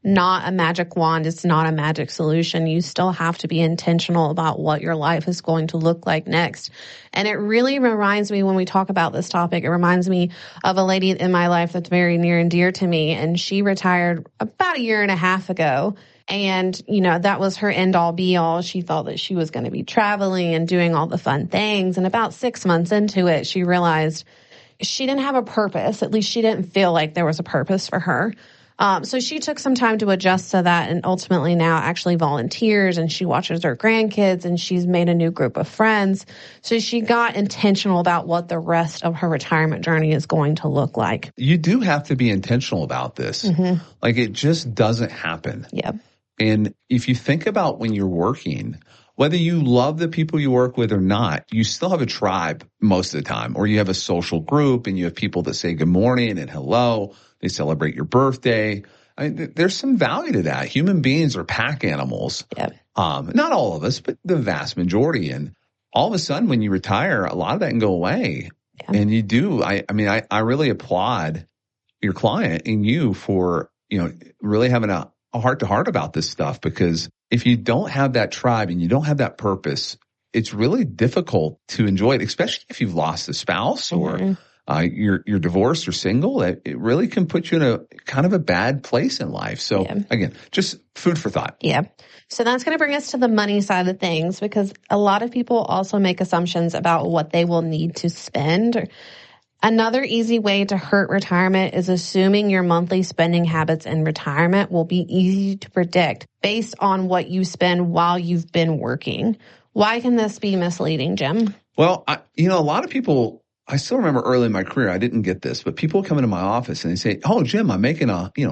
not a magic wand. It's not a magic solution. You still have to be intentional about what your life is going to look like next. And it really reminds me, when we talk about this topic, it reminds me of a lady in my life that's very near and dear to me. And she retired about a year and a half ago. And, that was her end all be all. She thought that she was going to be traveling and doing all the fun things. And about 6 months into it, she realized she didn't have a purpose. At least she didn't feel like there was a purpose for her. So she took some time to adjust to that, and ultimately now actually volunteers, and she watches her grandkids, and she's made a new group of friends. So she got intentional about what the rest of her retirement journey is going to look like. You do have to be intentional about this. Mm-hmm. Like, it just doesn't happen. Yep. And if you think about when you're working, whether you love the people you work with or not, you still have a tribe most of the time, or you have a social group and you have people that say good morning and hello. They celebrate your birthday. I mean, there's some value to that. Human beings are pack animals. Yep. Not all of us, but the vast majority. And all of a sudden, when you retire, a lot of that can go away. Yeah. And you do. I really applaud your client and you for, really having a heart to heart about this stuff, because if you don't have that tribe and you don't have that purpose, it's really difficult to enjoy it, especially if you've lost a spouse or you're divorced or single. It really can put you in a kind of a bad place in life. So again, just food for thought. Yeah. So that's going to bring us to the money side of things, because a lot of people also make assumptions about what they will need to spend. Another easy way to hurt retirement is assuming your monthly spending habits in retirement will be easy to predict based on what you spend while you've been working. Why can this be misleading, Jim? Well, a lot of people, I still remember early in my career, I didn't get this, but people come into my office and they say, oh, Jim, I'm making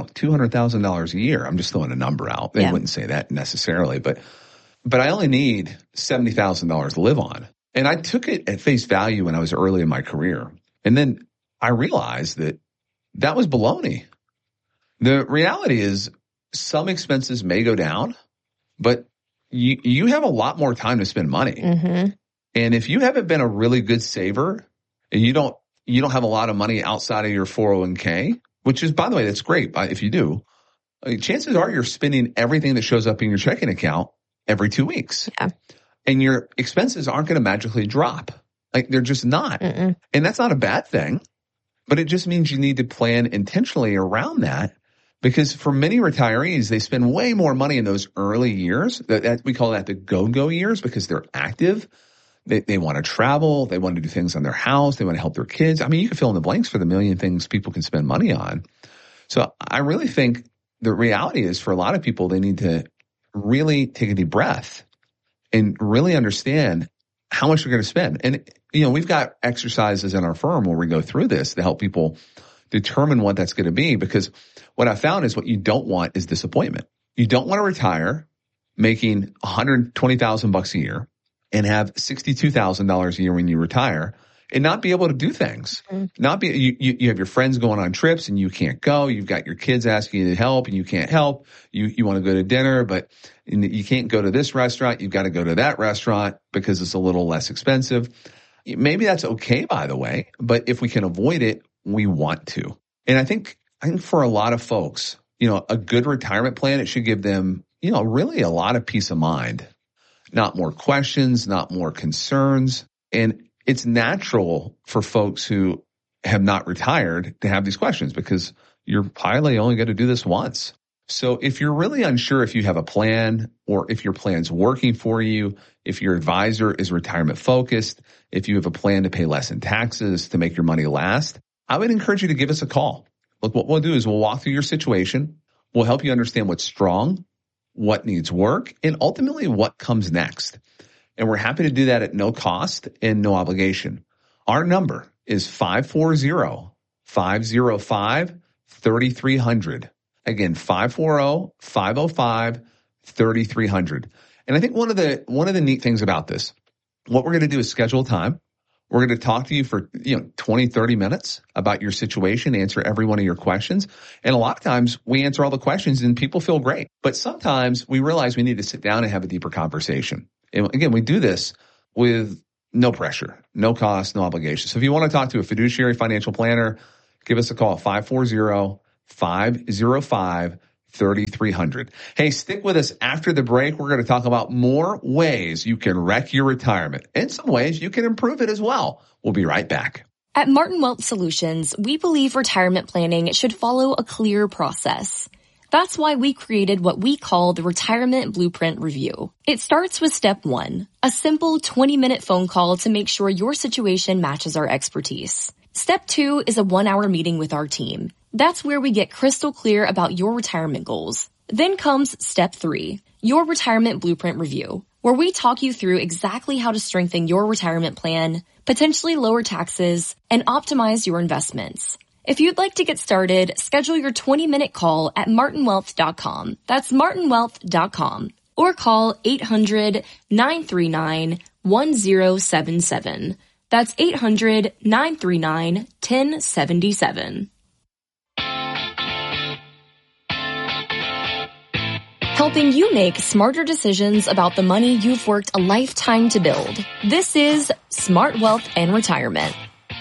$200,000 a year. I'm just throwing a number out. They wouldn't say that necessarily, but I only need $70,000 to live on. And I took it at face value when I was early in my career. And then I realized that was baloney. The reality is some expenses may go down, but you have a lot more time to spend money. Mm-hmm. And if you haven't been a really good saver and you don't have a lot of money outside of your 401k, which is, by the way, that's great if you do, chances are you're spending everything that shows up in your checking account every 2 weeks. Yeah. And your expenses aren't going to magically drop. Like, they're just not. Mm-mm. And that's not a bad thing, but it just means you need to plan intentionally around that, because for many retirees, they spend way more money in those early years. That we call that the go-go years, because they're active. They want to travel. They want to do things on their house. They want to help their kids. I mean, you can fill in the blanks for the million things people can spend money on. So I really think the reality is, for a lot of people, they need to really take a deep breath and really understand how much you're going to spend. And, we've got exercises in our firm where we go through this to help people determine what that's going to be, because what I found is what you don't want is disappointment. You don't want to retire making $120,000 a year and have $62,000 a year when you retire and not be able to do things. Mm-hmm. You have your friends going on trips and you can't go. You've got your kids asking you to help and you can't help. You want to go to dinner, but you can't go to this restaurant. You've got to go to that restaurant because it's a little less expensive. Maybe that's okay, by the way, but if we can avoid it, we want to. And I think for a lot of folks, a good retirement plan, it should give them, really a lot of peace of mind, not more questions, not more concerns. And it's natural for folks who have not retired to have these questions, because you're probably only going to do this once. So if you're really unsure if you have a plan, or if your plan's working for you, if your advisor is retirement focused, if you have a plan to pay less in taxes to make your money last, I would encourage you to give us a call. Look, what we'll do is we'll walk through your situation. We'll help you understand what's strong, what needs work, and ultimately what comes next. And we're happy to do that at no cost and no obligation. Our number is 540-505-3300. Again, 540-505-3300. And I think one of the neat things about this, what we're going to do is schedule time. We're going to talk to you for 20, 30 minutes about your situation, answer every one of your questions. And a lot of times we answer all the questions and people feel great. But sometimes we realize we need to sit down and have a deeper conversation. And again, we do this with no pressure, no cost, no obligation. So if you want to talk to a fiduciary financial planner, give us a call at 540-505-3300. 3300. Hey, stick with us after the break. We're going to talk about more ways you can wreck your retirement and some ways you can improve it as well. We'll be right back. At Martin Wealth Solutions, we believe retirement planning should follow a clear process. That's why we created what we call the Retirement Blueprint Review. It starts with step 1, a simple 20-minute phone call to make sure your situation matches our expertise. Step 2 is a 1-hour meeting with our team. That's where we get crystal clear about your retirement goals. Then comes step 3, your Retirement Blueprint Review, where we talk you through exactly how to strengthen your retirement plan, potentially lower taxes, and optimize your investments. If you'd like to get started, schedule your 20-minute call at martinwealth.com. That's martinwealth.com. Or call 800-939-1077. That's 800-939-1077. Helping you make smarter decisions about the money you've worked a lifetime to build. This is Smart Wealth and Retirement.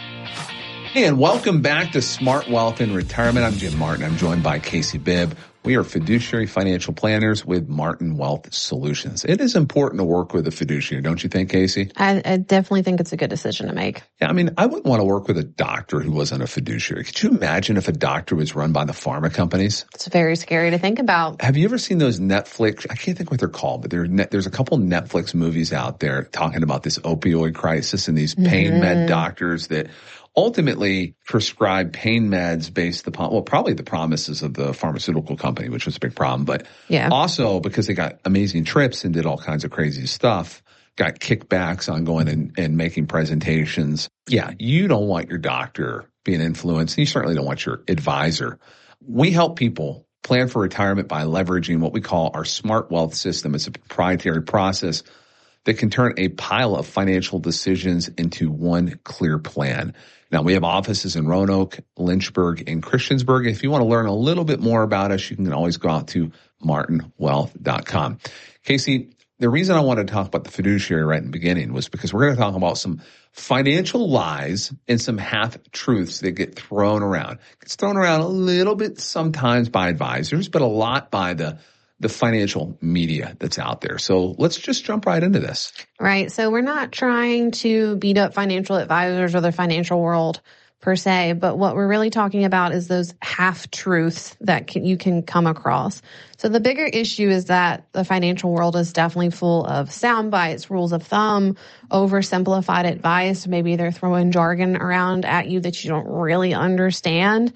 Hey, and welcome back to Smart Wealth and Retirement. I'm Jim Martin. I'm joined by Casey Bibb. We are fiduciary financial planners with Martin Wealth Solutions. It is important to work with a fiduciary, don't you think, Casey? I definitely think it's a good decision to make. Yeah, I mean, I wouldn't want to work with a doctor who wasn't a fiduciary. Could you imagine if a doctor was run by the pharma companies? It's very scary to think about. Have you ever seen those Netflix, I can't think what they're called, but there's a couple Netflix movies out there talking about this opioid crisis and these pain med doctors that ultimately prescribe pain meds based upon, well, probably the promises of the pharmaceutical company, which was a big problem, but also because they got amazing trips and did all kinds of crazy stuff, got kickbacks on going and making presentations. Yeah, you don't want your doctor being influenced, and you certainly don't want your advisor. We help people plan for retirement by leveraging what we call our Smart Wealth system. It's a proprietary process that can turn a pile of financial decisions into one clear plan. Now, we have offices in Roanoke, Lynchburg, and Christiansburg. If you want to learn a little bit more about us, you can always go out to martinwealth.com. Casey, the reason I wanted to talk about the fiduciary right in the beginning was because we're going to talk about some financial lies and some half-truths that get thrown around. It gets thrown around a little bit sometimes by advisors, but a lot by the financial media that's out there. So let's just jump right into this. Right. So we're not trying to beat up financial advisors or the financial world per se, but what we're really talking about is those half-truths that you can come across. So the bigger issue is that the financial world is definitely full of sound bites, rules of thumb, oversimplified advice. Maybe they're throwing jargon around at you that you don't really understand.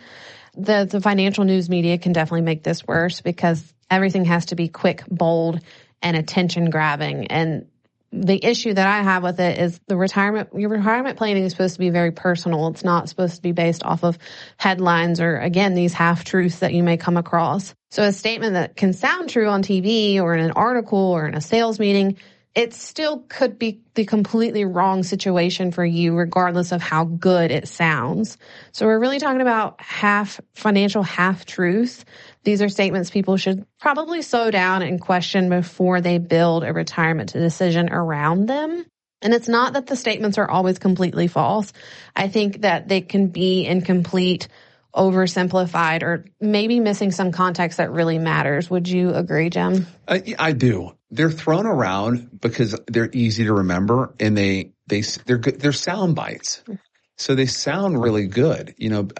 The financial news media can definitely make this worse because everything has to be quick, bold, and attention grabbing. And the issue that I have with it is your retirement planning is supposed to be very personal. It's not supposed to be based off of headlines or, again, these half-truths that you may come across. So a statement that can sound true on TV or in an article or in a sales meeting, it still could be the completely wrong situation for you, regardless of how good it sounds. So we're really talking about financial half-truths. These are statements people should probably slow down and question before they build a retirement decision around them. And it's not that the statements are always completely false. I think that they can be incomplete, oversimplified, or maybe missing some context that really matters. Would you agree, Jim? I do. They're thrown around because they're easy to remember, and they're good. They're sound bites, so they sound really good. You know,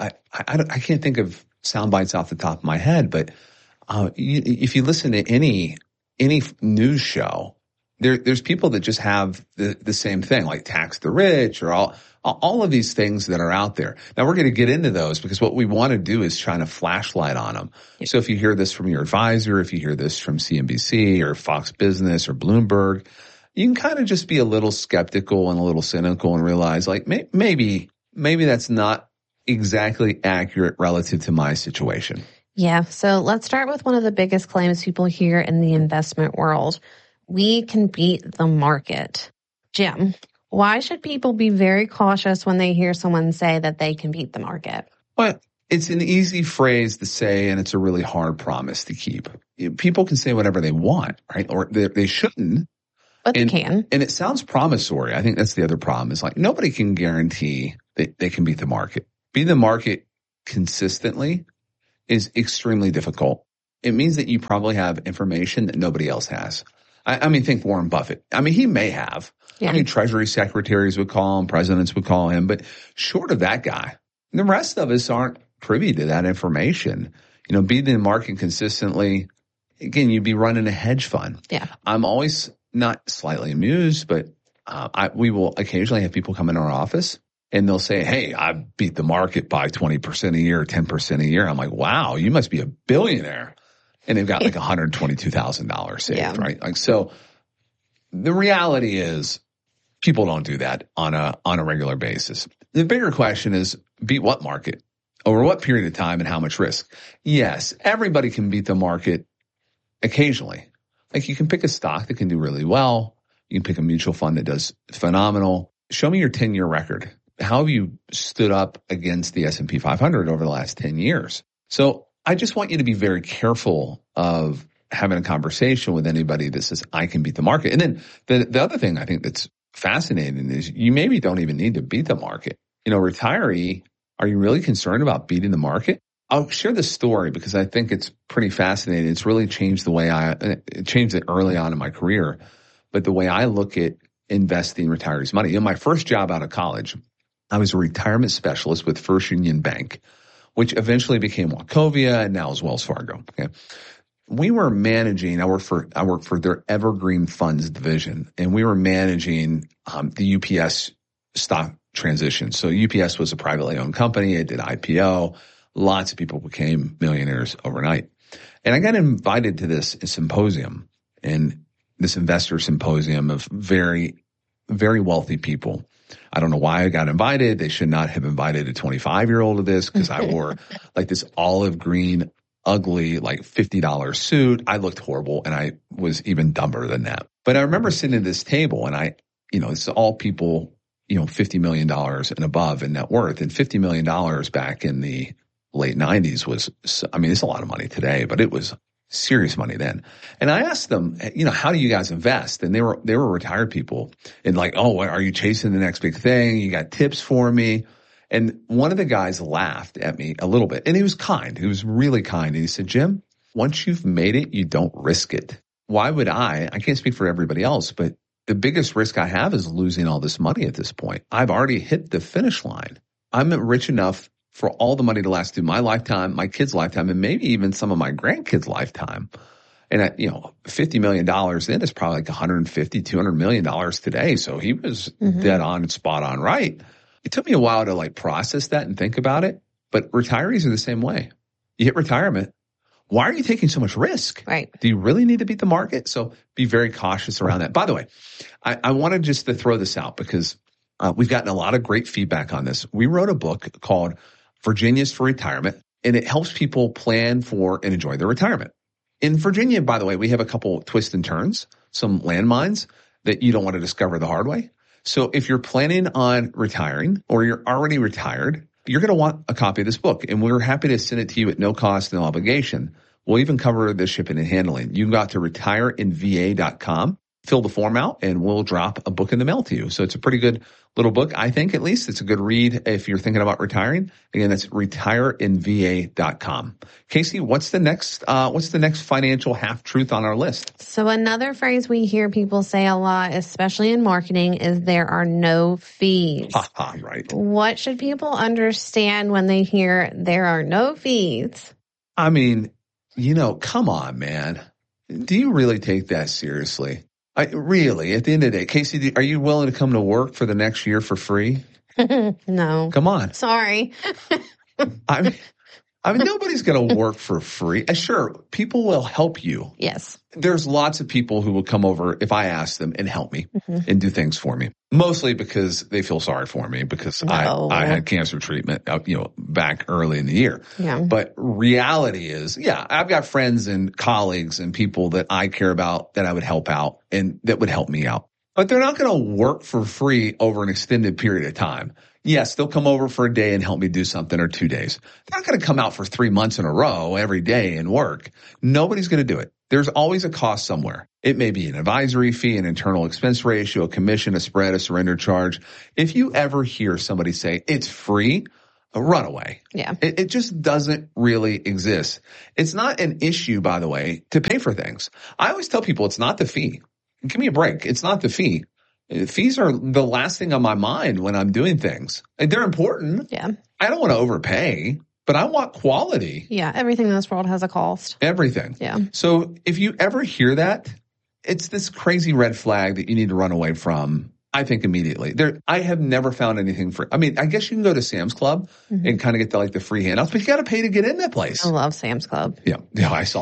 I can't think of sound bites off the top of my head, but if you listen to any news show, there's people that just have the same thing, like tax the rich or all of these things that are out there. Now we're going to get into those because what we want to do is shine a flashlight on them. So if you hear this from your advisor, if you hear this from CNBC or Fox Business or Bloomberg, you can kind of just be a little skeptical and a little cynical and realize like maybe that's not exactly accurate relative to my situation. Yeah. So let's start with one of the biggest claims people hear in the investment world. We can beat the market. Jim, why should people be very cautious when they hear someone say that they can beat the market? Well, it's an easy phrase to say, and it's a really hard promise to keep. People can say whatever they want, right? Or they shouldn't. But they can. And it sounds promissory. I think that's the other problem is like nobody can guarantee that they can beat the market. Beating the market consistently is extremely difficult. it means that you probably have information that nobody else has. I mean, think Warren Buffett. I mean, he may have. Yeah. I mean, Treasury secretaries would call him, presidents would call him, but short of that guy, the rest of us aren't privy to that information. You know, being in the market consistently, again, you'd be running a hedge fund. Yeah. I'm always not slightly amused, but we will occasionally have people come in our office and they'll say, hey, I beat the market by 20% a year, 10% a year. I'm like, wow, you must be a billionaire. And they've got like $122,000 saved, right? Like, so the reality is people don't do that on a regular basis. The bigger question is, beat what market? Over what period of time and how much risk? Yes, everybody can beat the market occasionally. Like, you can pick a stock that can do really well. You can pick a mutual fund that does phenomenal. Show me your 10-year record. How have you stood up against the S&P 500 over the last 10 years? So I just want you to be very careful of having a conversation with anybody that says, I can beat the market. And then the other thing I think that's fascinating is you maybe don't even need to beat the market. You know, retiree, are you really concerned about beating the market? I'll share this story because I think it's pretty fascinating. It's really changed the way it changed it early on in my career. But the way I look at investing retirees' money, my first job out of college, I was a retirement specialist with First Union Bank, which eventually became Wachovia and now is Wells Fargo. Okay. We were managing, I worked for their Evergreen Funds division, and we were managing the UPS stock transition. So UPS was a privately owned company. It did IPO. Lots of people became millionaires overnight. And I got invited to this symposium, and this investor symposium of very, very wealthy people. I don't know why I got invited. They should not have invited a 25-year-old to this because I wore like this olive green, ugly, like $50 suit. I looked horrible, and I was even dumber than that. But I remember sitting at this table, and it's all people, $50 million and above in net worth. And $50 million back in the late 90s was, it's a lot of money today, but it was serious money then. And I asked them, how do you guys invest? And they were retired people, and like, oh, are you chasing the next big thing? You got tips for me? And one of the guys laughed at me a little bit, and he was kind. He was really kind. And he said, Jim, once you've made it, you don't risk it. Why would I can't speak for everybody else, but the biggest risk I have is losing all this money at this point. I've already hit the finish line. I'm rich enough for all the money to last through my lifetime, my kids' lifetime, and maybe even some of my grandkids' lifetime. And $50 million then is probably like $150, $200 million today. So he was dead on and spot on right. It took me a while to like process that and think about it. But retirees are the same way. You hit retirement. Why are you taking so much risk? Right. Do you really need to beat the market? So be very cautious around that. By the way, I wanted just to throw this out because we've gotten a lot of great feedback on this. We wrote a book called Virginia's for Retirement, and it helps people plan for and enjoy their retirement. In Virginia, by the way, we have a couple twists and turns, some landmines that you don't want to discover the hard way. So if you're planning on retiring or you're already retired, you're going to want a copy of this book, and we're happy to send it to you at no cost, no obligation. We'll even cover the shipping and handling. You can go out to retireinva.com, fill the form out, and we'll drop a book in the mail to you. So it's a pretty good little book, I think, at least. It's a good read if you're thinking about retiring. Again, that's retireinva.com. Casey, what's the next financial half-truth on our list? So another phrase we hear people say a lot, especially in marketing, is there are no fees. Right. What should people understand when they hear there are no fees? I mean, come on, man. Do you really take that seriously? Really, at the end of the day, Casey, are you willing to come to work for the next year for free? No. Come on. Sorry. I mean, nobody's going to work for free. Sure, people will help you. Yes. There's lots of people who will come over if I ask them and help me and do things for me. Mostly because they feel sorry for me because I had cancer treatment, back early in the year. Yeah. But reality is, I've got friends and colleagues and people that I care about that I would help out and that would help me out. But they're not going to work for free over an extended period of time. Yes, they'll come over for a day and help me do something, or 2 days. They're not going to come out for 3 months in a row every day and work. Nobody's going to do it. There's always a cost somewhere. It may be an advisory fee, an internal expense ratio, a commission, a spread, a surrender charge. If you ever hear somebody say it's free, run away. Yeah. It just doesn't really exist. It's not an issue, by the way, to pay for things. I always tell people it's not the fee. Give me a break. It's not the fee. Fees are the last thing on my mind when I'm doing things. They're important. Yeah. I don't want to overpay, but I want quality. Yeah. Everything in this world has a cost. Everything. Yeah. So if you ever hear that, it's this crazy red flag that you need to run away from, I think, immediately. I have never found anything I guess you can go to Sam's Club and kind of get the free handouts, but you got to pay to get in that place. I love Sam's Club. Yeah, I saw.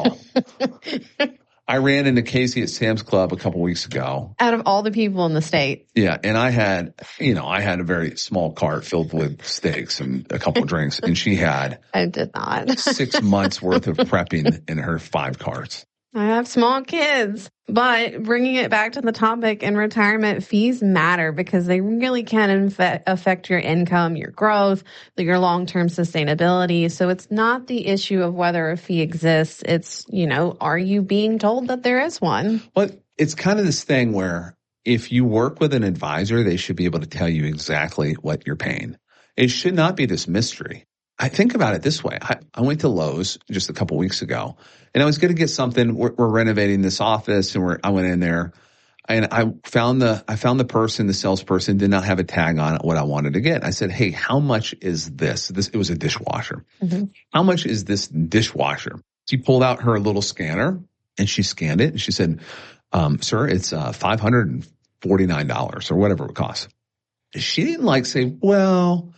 I ran into Casey at Sam's Club a couple weeks ago. Out of all the people in the state. Yeah, and I had a very small cart filled with steaks and a couple of drinks, and she had I did not. 6 months worth of prepping in her 5 carts. I have small kids, but bringing it back to the topic, in retirement, fees matter because they really can affect your income, your growth, your long-term sustainability. So it's not the issue of whether a fee exists. It's, are you being told that there is one? Well, it's kind of this thing where if you work with an advisor, they should be able to tell you exactly what you're paying. It should not be this mystery. I think about it this way. I went to Lowe's just a couple weeks ago, and I was going to get something. We're renovating this office, and I went in there, and I found the salesperson did not have a tag on it, what I wanted to get. I said, "Hey, how much is this?" It was a dishwasher. Mm-hmm. How much is this dishwasher? She pulled out her little scanner, and she scanned it, and she said, "Sir, it's $549 or whatever it costs." She didn't say, "Well,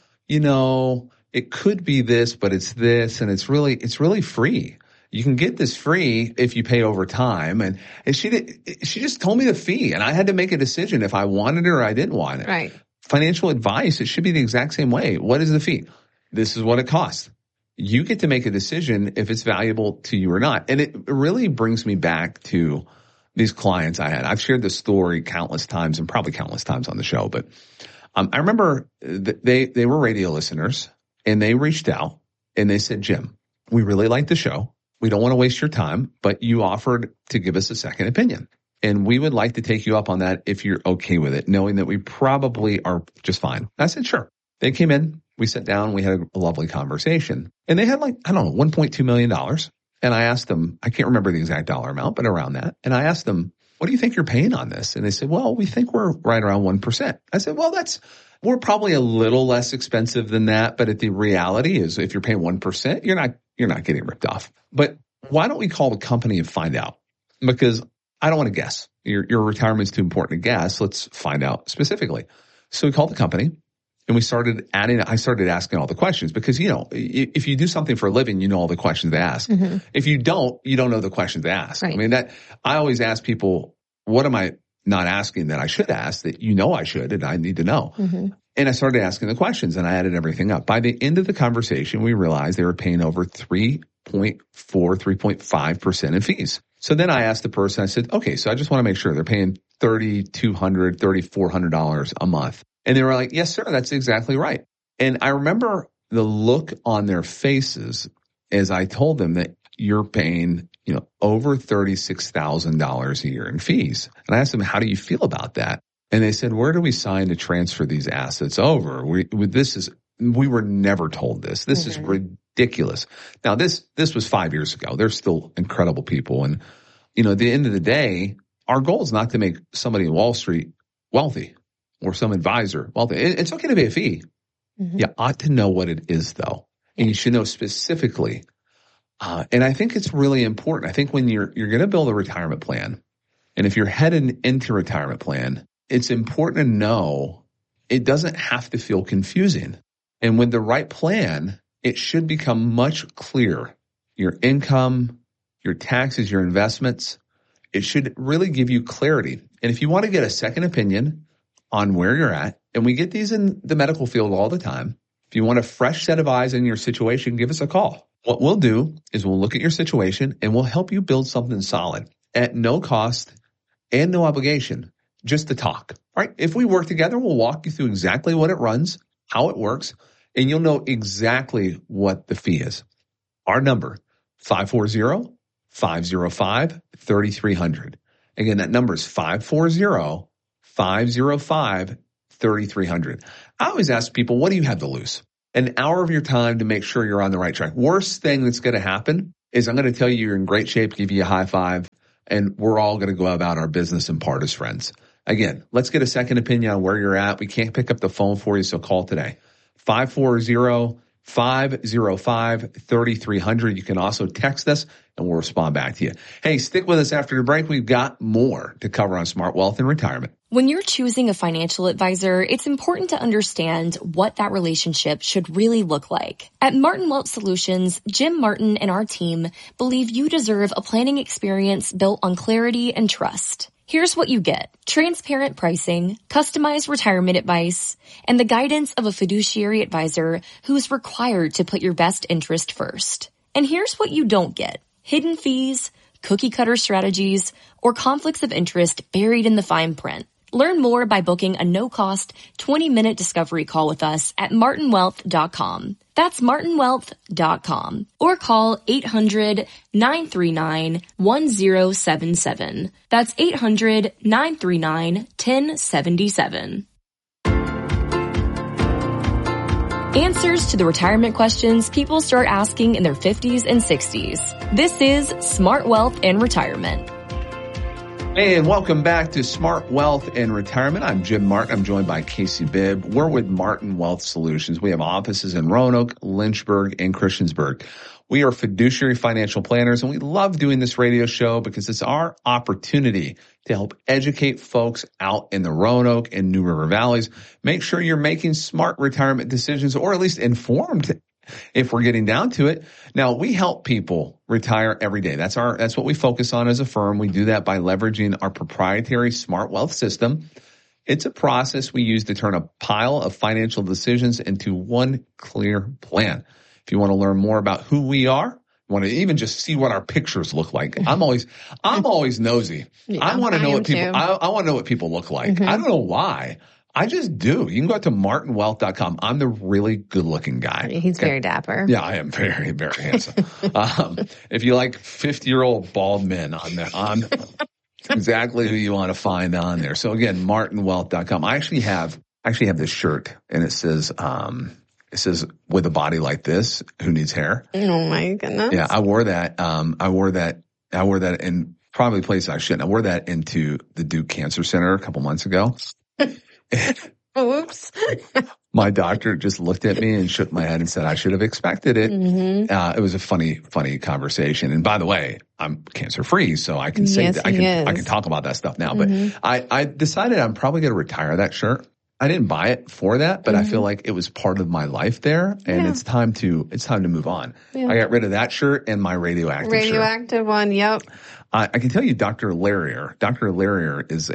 it could be this, but it's this, and it's really free. You can get this free if you pay over time." And she just told me the fee, and I had to make a decision if I wanted it or I didn't want it. Right. Financial advice, it should be the exact same way. What is the fee? This is what it costs. You get to make a decision if it's valuable to you or not. And it really brings me back to these clients I had. I've shared this story countless times, and probably countless times on the show, but I remember they were radio listeners. And they reached out and they said, "Jim, we really like the show. We don't want to waste your time, but you offered to give us a second opinion. And we would like to take you up on that if you're okay with it, knowing that we probably are just fine." I said, "Sure." They came in, we sat down, we had a lovely conversation. And they had $1.2 million. And I asked them, I can't remember the exact dollar amount, but around that. And I asked them, "What do you think you're paying on this?" And they said, "Well, we think we're right around 1%. I said, "Well, we're probably a little less expensive than that, but the reality is if you're paying 1%, you're not getting ripped off. But why don't we call the company and find out? Because I don't want to guess. Your retirement's too important to guess. Let's find out specifically." So we called the company and I started asking all the questions because, if you do something for a living, you know all the questions to ask. Mm-hmm. If you don't know the questions to ask. Right. I always ask people, what am I not asking that I should ask that I should and I need to know? Mm-hmm. And I started asking the questions and I added everything up. By the end of the conversation, we realized they were paying over 3.5% in fees. So then I asked the person, I said, "Okay, so I just want to make sure they're paying $3,200, $3,400 a month." And they were like, "Yes, sir, that's exactly right." And I remember the look on their faces as I told them that you're paying over $36,000 a year in fees. And I asked them, "How do you feel about that?" And they said, "Where do we sign to transfer these assets over? We were never told this. This is ridiculous." Now, this was 5 years ago. They're still incredible people. And, at the end of the day, our goal is not to make somebody in Wall Street wealthy or some advisor wealthy. It's okay to pay a fee. Mm-hmm. You ought to know what it is, though. And you should know specifically. And I think it's really important. I think when you're going to build a retirement plan, and if you're heading into retirement plan, it's important to know it doesn't have to feel confusing. And with the right plan, it should become much clearer. Your income, your taxes, your investments, it should really give you clarity. And if you want to get a second opinion on where you're at, and we get these in the medical field all the time, if you want a fresh set of eyes in your situation, give us a call. What we'll do is we'll look at your situation and we'll help you build something solid at no cost and no obligation, just to talk. All right. If we work together, we'll walk you through exactly what it runs, how it works, and you'll know exactly what the fee is. Our number, 540-505-3300. Again, that number is 540-505-3300. I always ask people, what do you have to lose? an hour of your time to make sure you're on the right track. Worst thing that's going to happen is I'm going to tell you you're in great shape, give you a high five, and we're all going to go about our business and part as friends. Again, let's get a second opinion on where you're at. We can't pick up the phone for you, so call today. 540-505-3300. You can also text us, and we'll respond back to you. Hey, stick with us after the break. We've got more to cover on Smart Wealth and Retirement. When you're choosing a financial advisor, it's important to understand what that relationship should really look like. At Martin Wealth Solutions, Jim Martin and our team believe you deserve a planning experience built on clarity and trust. Here's what you get: transparent pricing, customized retirement advice, and the guidance of a fiduciary advisor who's required to put your best interest first. And here's what you don't get: hidden fees, cookie-cutter strategies, or conflicts of interest buried in the fine print. Learn more by booking a no-cost 20-minute discovery call with us at martinwealth.com. That's martinwealth.com. Or call 800-939-1077. That's 800-939-1077. Answers to the retirement questions people start asking in their 50s and 60s. This is Smart Wealth and Retirement. And welcome back to Smart Wealth and Retirement. I'm Jim Martin. I'm joined by Casey Bibb. We're with Martin Wealth Solutions. We have offices in Roanoke, Lynchburg, and Christiansburg. We are fiduciary financial planners, and we love doing this radio show because it's our opportunity to help educate folks out in the Roanoke and New River Valleys. Make sure you're making smart retirement decisions, or at least informed if we're getting down to it. Now, we help people retire every day. That's what we focus on as a firm. We do that by leveraging our proprietary Smart Wealth system. It's a process we use to turn a pile of financial decisions into one clear plan. If you want to learn more about who we are, you want to even just see what our pictures look like. I'm always nosy. Yeah, I want to know I want to know what people look like. Mm-hmm. I don't know why. I just do. You can go out to martinwealth.com. I'm the really good-looking guy. He's very dapper. Yeah, I am very, very handsome. If you like 50-year-old bald men on there, I'm exactly who you want to find on there. So again, martinwealth.com. I actually have this shirt, and it says with a body like this, who needs hair? Oh my goodness. Yeah, I wore that. I wore that in probably places I shouldn't. I wore that into the Duke Cancer Center a couple months ago. Oops. My doctor just looked at me and shook my head and said I should have expected it. Mm-hmm. It was a funny conversation. And by the way, I'm cancer free, so I can say that I can talk about that stuff now. Mm-hmm. But I decided I'm probably going to retire that shirt. I didn't buy it for that, but I feel like it was part of my life there, and it's time to move on. Yeah. I got rid of that shirt and my radioactive shirt. One. Yep. I can tell you, Dr. Larrier. Dr. Larrier is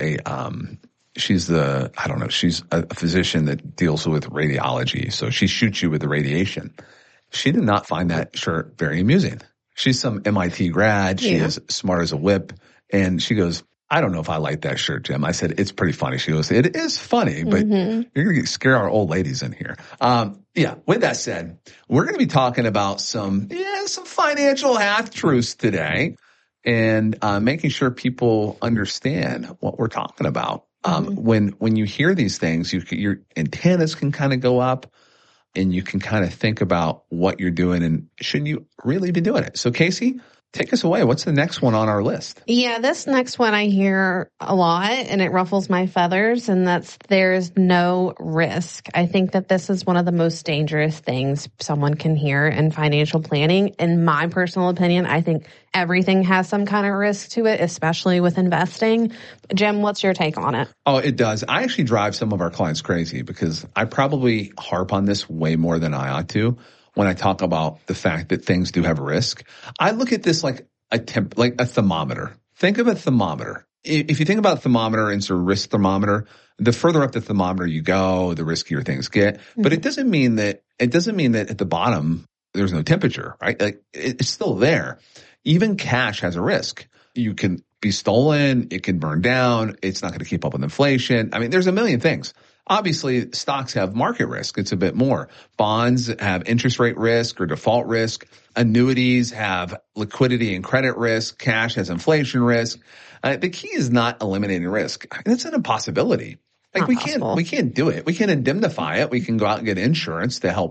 she's a physician that deals with radiology. So she shoots you with the radiation. She did not find that shirt very amusing. She's some MIT grad. She is smart as a whip. And she goes, I don't know if I like that shirt, Jim. I said, it's pretty funny. She goes, it is funny, but you're going to scare our old ladies in here. With that said, we're going to be talking about some financial half-truths today and making sure people understand what we're talking about. When you hear these things, your antennas can kind of go up and you can kind of think about what you're doing and should you really be doing it? So Casey, take us away. What's the next one on our list? Yeah, this next one I hear a lot and it ruffles my feathers, and that's there's no risk. I think that this is one of the most dangerous things someone can hear in financial planning. In my personal opinion, I think everything has some kind of risk to it, especially with investing. Jim, what's your take on it? Oh, it does. I actually drive some of our clients crazy because I probably harp on this way more than I ought to. When I talk about the fact that things do have risk, I look at this like a thermometer. Think of a thermometer. If you think about a thermometer and sort of risk thermometer, the further up the thermometer you go, the riskier things get. But it doesn't mean that at the bottom there's no temperature, right? Like it's still there. Even cash has a risk. You can be stolen. It can burn down. It's not going to keep up with inflation. I mean, there's a million things. Obviously, stocks have market risk. It's a bit more. Bonds have interest rate risk or default risk. Annuities have liquidity and credit risk. Cash has inflation risk. The key is not eliminating risk. That's an impossibility. Like we can't do it. We can indemnify it. We can go out and get insurance to help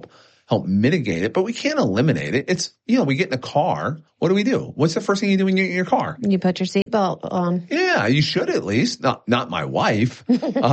help mitigate it, but we can't eliminate it. It's, we get in a car. What do? What's the first thing you do when you're in your car? You put your seatbelt on. Yeah, you should at least. Not my wife.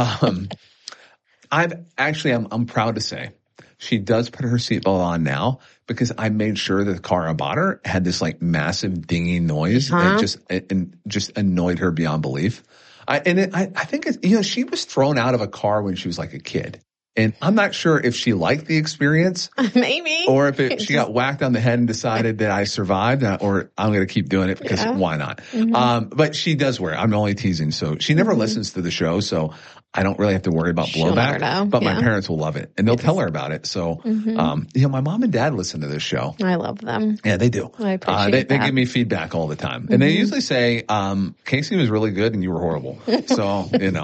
I'm proud to say she does put her seatbelt on now because I made sure that the car I bought her had this like massive dinging noise that just annoyed her beyond belief. I think it's, she was thrown out of a car when she was like a kid. And I'm not sure if she liked the experience. Maybe. Or if she got whacked on the head and decided that I survived, or I'm going to keep doing it because why not? Mm-hmm. But she does wear it. I'm only teasing. So she never listens to the show. So I don't really have to worry about blowback. But my parents will love it and they'll tell her about it. So, my mom and dad listen to this show. I love them. Yeah, they do. I appreciate they give me feedback all the time. And they usually say, Casey was really good and you were horrible. So,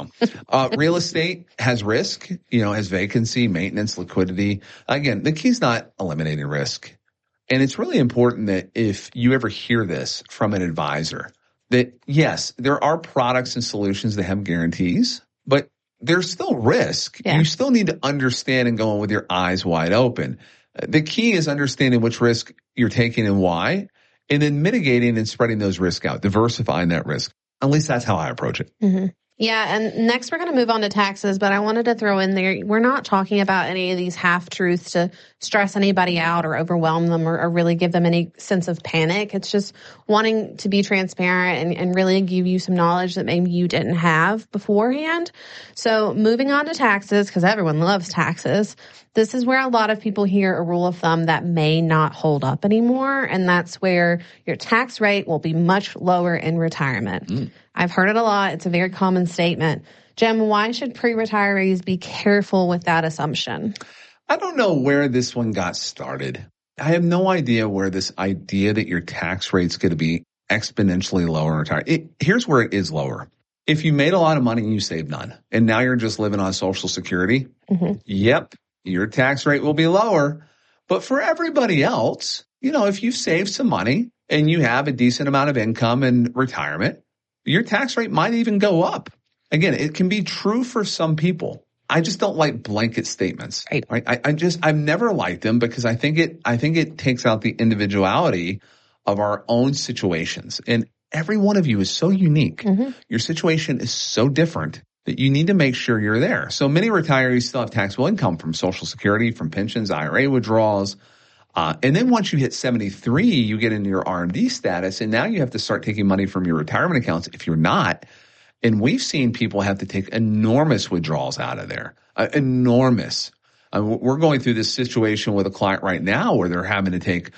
real estate has risk, has vacancy, maintenance, liquidity. Again, the key's not eliminating risk. And it's really important that if you ever hear this from an advisor, that yes, there are products and solutions that have guarantees, but there's still risk. Yeah. You still need to understand and go in with your eyes wide open. The key is understanding which risk you're taking and why, and then mitigating and spreading those risks out, diversifying that risk. At least that's how I approach it. Mm-hmm. Yeah, and next we're going to move on to taxes, but I wanted to throw in there, we're not talking about any of these half-truths to stress anybody out or overwhelm them or really give them any sense of panic. It's just wanting to be transparent and really give you some knowledge that maybe you didn't have beforehand. So moving on to taxes, because everyone loves taxes, this is where a lot of people hear a rule of thumb that may not hold up anymore, and that's where your tax rate will be much lower in retirement. I've heard it a lot. It's a very common statement. Jim, why should pre-retirees be careful with that assumption? I don't know where this one got started. I have no idea where this idea that your tax rate's going to be exponentially lower in retirement. Here's where it is lower. If you made a lot of money and you saved none, and now you're just living on Social Security, yep, your tax rate will be lower. But for everybody else, if you've saved some money and you have a decent amount of income in retirement, your tax rate might even go up. Again, it can be true for some people. I just don't like blanket statements. Right? I've never liked them because I think it takes out the individuality of our own situations. And every one of you is so unique. Your situation is so different that you need to make sure you're there. So many retirees still have taxable income from Social Security, from pensions, IRA withdrawals. And then once you hit 73, you get into your RMD status, and now you have to start taking money from your retirement accounts if you're not. And we've seen people have to take enormous withdrawals out of there, enormous. We're going through this situation with a client right now where they're having to take,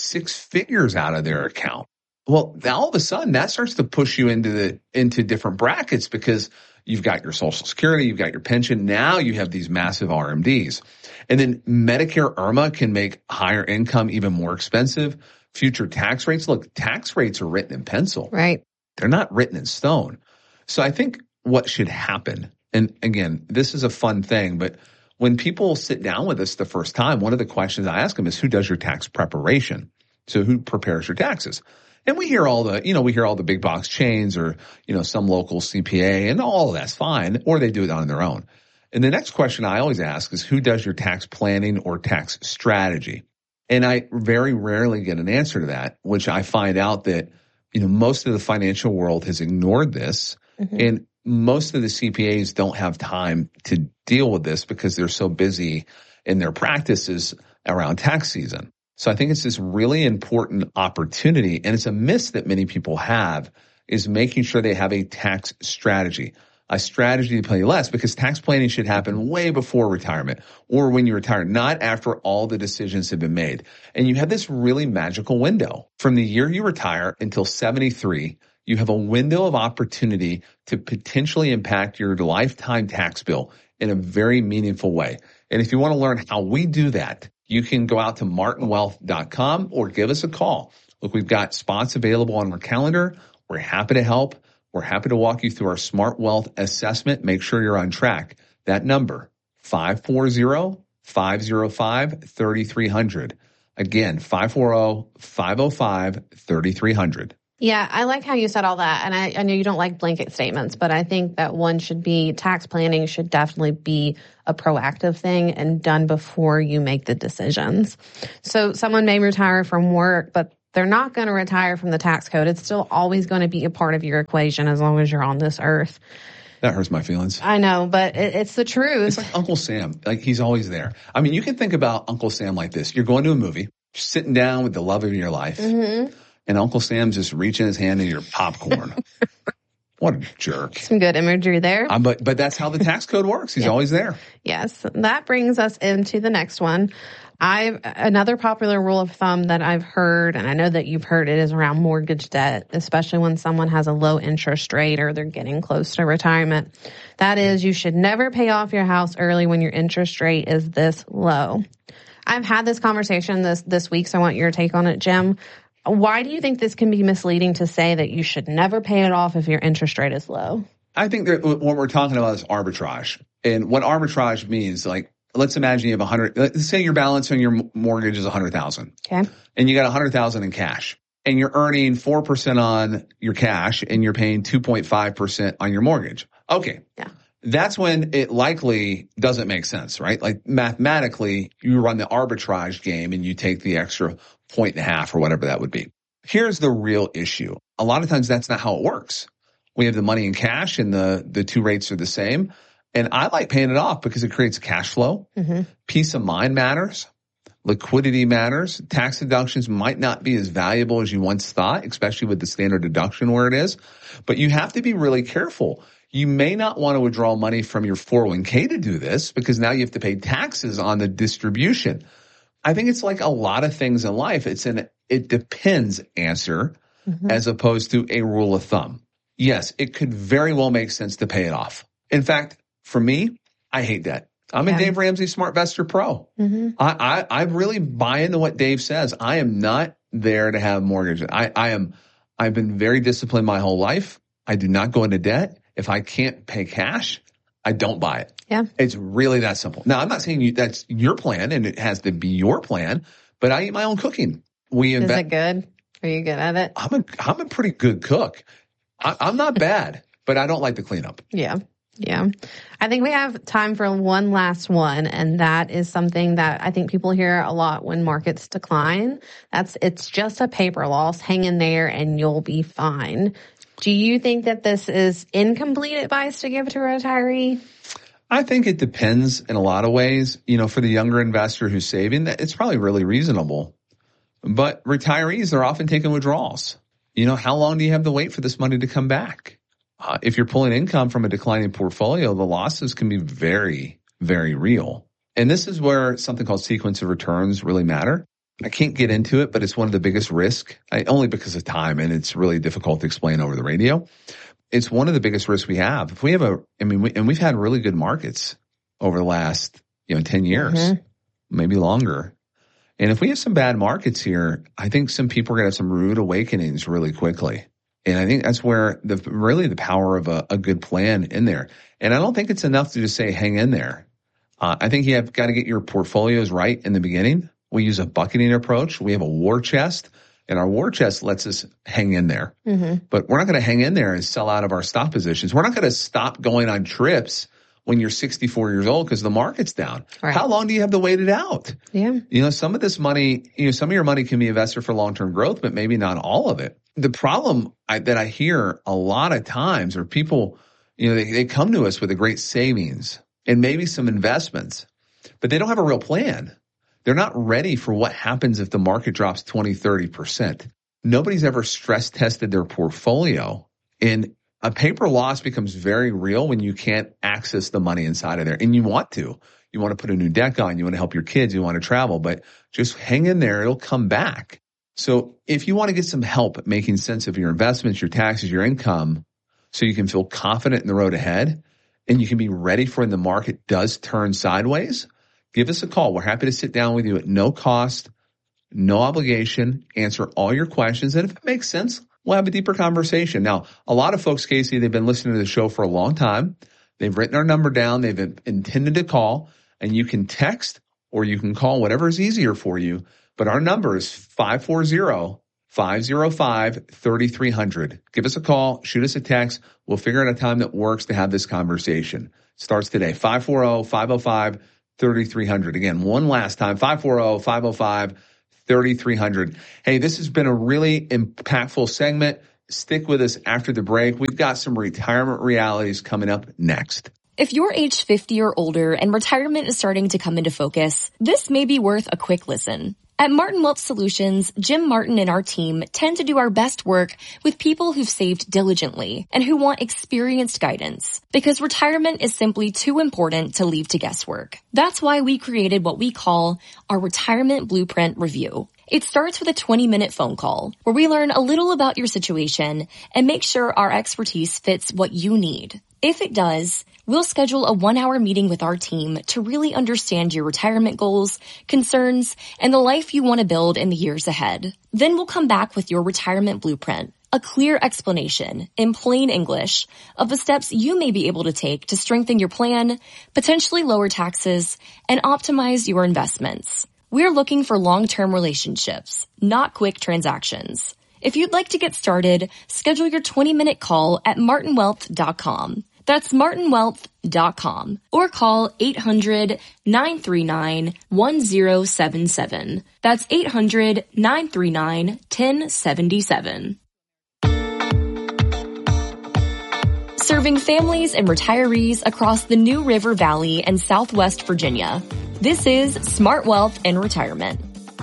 6 figures out of their account. Well, now all of a sudden that starts to push you into different brackets because you've got your Social Security, you've got your pension. Now you have these massive RMDs. And then Medicare IRMA can make higher income even more expensive. Future tax rates. Look, tax rates are written in pencil. Right. They're not written in stone. So I think what should happen, and again, this is a fun thing, but when people sit down with us the first time, one of the questions I ask them is, who does your tax preparation? So who prepares your taxes? And we hear all the big box chains or, some local CPA, and all of that's fine, or they do it on their own. And the next question I always ask is, who does your tax planning or tax strategy? And I very rarely get an answer to that, which I find out that, most of the financial world has ignored this. And most of the CPAs don't have time to deal with this because they're so busy in their practices around tax season. So I think it's this really important opportunity, and it's a miss that many people have, is making sure they have a tax strategy. A strategy to pay less, because tax planning should happen way before retirement or when you retire, not after all the decisions have been made. And you have this really magical window. From the year you retire until 73, you have a window of opportunity to potentially impact your lifetime tax bill in a very meaningful way. And if you want to learn how we do that, you can go out to martinwealth.com or give us a call. Look, we've got spots available on our calendar. We're happy to help. We're happy to walk you through our Smart Wealth assessment. Make sure you're on track. That number, 540-505-3300. Again, 540-505-3300. Yeah, I like how you said all that. And I know you don't like blanket statements, but I think that tax planning should definitely be a proactive thing and done before you make the decisions. So someone may retire from work, but they're not going to retire from the tax code. It's still always going to be a part of your equation as long as you're on this earth. That hurts my feelings. I know, but it's the truth. It's like Uncle Sam. Like, he's always there. I mean, you can think about Uncle Sam like this. You're going to a movie, you're sitting down with the love of your life. Mm-hmm. And Uncle Sam's just reaching his hand into your popcorn. What a jerk. Some good imagery there. But that's how the tax code works. He's always there. Yes. That brings us into the next one. Another popular rule of thumb that I've heard, and I know that you've heard it, is around mortgage debt, especially when someone has a low interest rate or they're getting close to retirement. That is, you should never pay off your house early when your interest rate is this low. I've had this conversation this week, so I want your take on it, Jim. Why do you think this can be misleading to say that you should never pay it off if your interest rate is low? I think that what we're talking about is arbitrage. And what arbitrage means, like, let's imagine you have let's say your balance on your mortgage is $100,000. Okay. And you got $100,000 in cash. And you're earning 4% on your cash and you're paying 2.5% on your mortgage. Okay. Yeah. That's when it likely doesn't make sense, right? Like, mathematically, you run the arbitrage game and you take the extra 1.5 or whatever that would be. Here's the real issue. A lot of times that's not how it works. We have the money in cash and the two rates are the same. And I like paying it off because it creates cash flow. Mm-hmm. Peace of mind matters. Liquidity matters. Tax deductions might not be as valuable as you once thought, especially with the standard deduction where it is. But you have to be really careful. You may not want to withdraw money from your 401k to do this because now you have to pay taxes on the distribution. I think it's like a lot of things in life. It's an it depends answer as opposed to a rule of thumb. Yes, it could very well make sense to pay it off. In fact, for me, I hate debt. I'm a Dave Ramsey SmartVestor Pro. Mm-hmm. I really buy into what Dave says. I am not there to have mortgage. I've been very disciplined my whole life. I do not go into debt. If I can't pay cash, I don't buy it. Yeah. It's really that simple. Now, I'm not saying that's your plan and it has to be your plan, but I eat my own cooking. Is it good? Are you good at it? I'm a pretty good cook. I'm not bad, but I don't like to clean up. Yeah. Yeah. I think we have time for one last one, and that is something that I think people hear a lot when markets decline. It's just a paper loss. Hang in there and you'll be fine. Do you think that this is incomplete advice to give to a retiree? I think it depends in a lot of ways. You know, for the younger investor who's saving, it's probably really reasonable. But retirees are often taking withdrawals. You know, how long do you have to wait for this money to come back? If you're pulling income from a declining portfolio, the losses can be very, very real. And this is where something called sequence of returns really matter. I can't get into it, but it's one of the biggest risks, only because of time, and it's really difficult to explain over the radio. It's one of the biggest risks we have. If we have we've had really good markets over the last, 10 years, maybe longer. And if we have some bad markets here, I think some people are going to have some rude awakenings really quickly. And I think that's where the power of a good plan in there. And I don't think it's enough to just say, hang in there. I think you have got to get your portfolios right in the beginning. We use a bucketing approach. We have a war chest, and our war chest lets us hang in there. Mm-hmm. But we're not going to hang in there and sell out of our stop positions. We're not going to stop going on trips when you're 64 years old because the market's down. Right. How long do you have to wait it out? Yeah. Some of this money, some of your money can be invested for long-term growth, but maybe not all of it. The problem that I hear a lot of times are people, they come to us with a great savings and maybe some investments, but they don't have a real plan. They're not ready for what happens if the market drops 20, 30%. Nobody's ever stress tested their portfolio, and a paper loss becomes very real when you can't access the money inside of there. And you want to put a new deck on, you want to help your kids, you want to travel, but just hang in there. It'll come back. So if you want to get some help at making sense of your investments, your taxes, your income, so you can feel confident in the road ahead and you can be ready for when the market does turn sideways, give us a call. We're happy to sit down with you at no cost, no obligation, answer all your questions. And if it makes sense, we'll have a deeper conversation. Now, a lot of folks, Casey, they've been listening to the show for a long time. They've written our number down. They've intended to call, and you can text or you can call, whatever is easier for you. But our number is 505-3300. Give us a call, shoot us a text. We'll figure out a time that works to have this conversation. Starts today, 540-505-3300. Again, one last time, 540-505-3300. Hey, this has been a really impactful segment. Stick with us after the break. We've got some retirement realities coming up next. If you're age 50 or older and retirement is starting to come into focus, this may be worth a quick listen. At Martin Wealth Solutions, Jim Martin and our team tend to do our best work with people who've saved diligently and who want experienced guidance, because retirement is simply too important to leave to guesswork. That's why we created what we call our Retirement Blueprint Review. It starts with a 20-minute phone call where we learn a little about your situation and make sure our expertise fits what you need. If it does, we'll schedule a 1-hour meeting with our team to really understand your retirement goals, concerns, and the life you want to build in the years ahead. Then we'll come back with your retirement blueprint, a clear explanation in plain English of the steps you may be able to take to strengthen your plan, potentially lower taxes, and optimize your investments. We're looking for long-term relationships, not quick transactions. If you'd like to get started, schedule your 20-minute call at martinwealth.com. That's martinwealth.com. Or call 800-939-1077. That's 800-939-1077. Serving families and retirees across the New River Valley and Southwest Virginia. This is Smart Wealth and Retirement.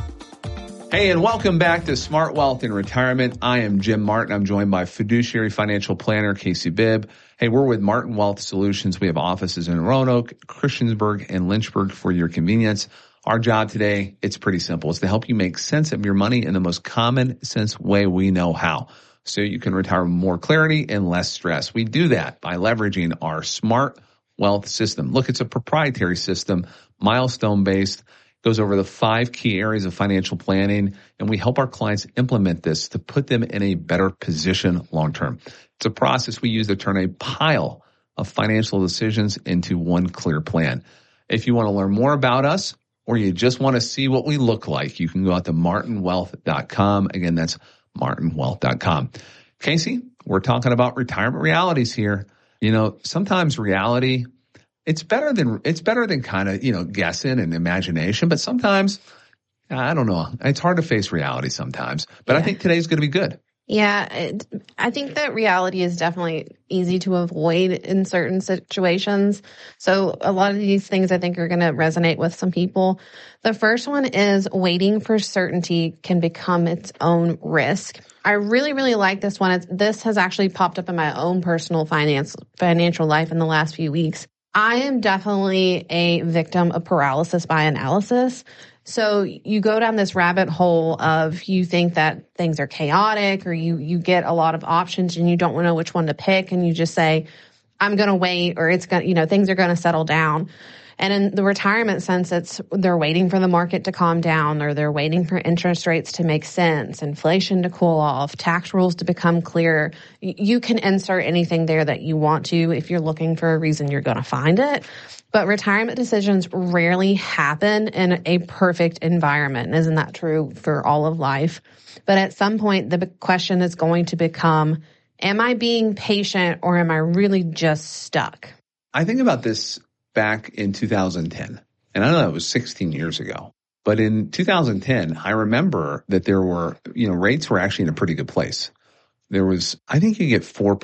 Hey, and welcome back to Smart Wealth and Retirement. I am Jim Martin. I'm joined by fiduciary financial planner Casey Bibb. Hey, we're with Martin Wealth Solutions. We have offices in Roanoke, Christiansburg, and Lynchburg for your convenience. Our job today, it's pretty simple. It's to help you make sense of your money in the most common sense way we know how, so you can retire with more clarity and less stress. We do that by leveraging our Smart Wealth system. Look, it's a proprietary system, milestone-based, goes over the 5 key areas of financial planning, and we help our clients implement this to put them in a better position long-term. It's a process we use to turn a pile of financial decisions into one clear plan. If you want to learn more about us, or you just want to see what we look like, you can go out to martinwealth.com. Again, that's martinwealth.com. Casey, we're talking about retirement realities here. You know, sometimes reality, it's better than kind of, guessing and imagination, but sometimes, I don't know, it's hard to face reality sometimes, but yeah. I think today's going to be good. Yeah, I think that reality is definitely easy to avoid in certain situations. So a lot of these things I think are going to resonate with some people. The first one is waiting for certainty can become its own risk. I really, really like this one. This has actually popped up in my own personal financial life in the last few weeks. I am definitely a victim of paralysis by analysis. So you go down this rabbit hole of you think that things are chaotic, or you get a lot of options and you don't know which one to pick, and you just say, I'm going to wait, or it's going to, things are going to settle down. And in the retirement sense, they're waiting for the market to calm down, or they're waiting for interest rates to make sense, inflation to cool off, tax rules to become clear. You can insert anything there that you want to. If you're looking for a reason, you're going to find it. But retirement decisions rarely happen in a perfect environment. Isn't that true for all of life? But at some point, the question is going to become, am I being patient, or am I really just stuck? I think about this back in 2010, and I know that was 16 years ago. But in 2010, I remember that there were, rates were actually in a pretty good place. There was, I think you get 4%,